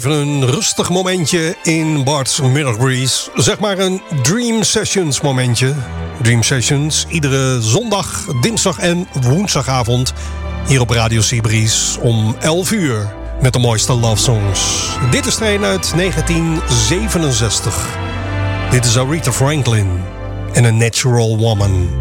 Even een rustig momentje in Bart's Middlegrease. Zeg maar een Dream Sessions momentje. Dream Sessions, iedere zondag, dinsdag en woensdagavond. Hier op Radio Seabreeze om 11 uur. Met de mooiste love songs. Dit is er een uit 1967. Dit is Aretha Franklin en A Natural Woman.